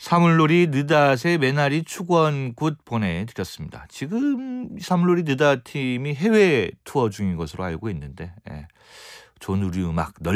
사물놀이 느닷의 메나리 축원 굿 보내드렸습니다. 지금 사물놀이 느닷 팀이 해외 투어 중인 것으로 알고 있는데 좋은 우리 음악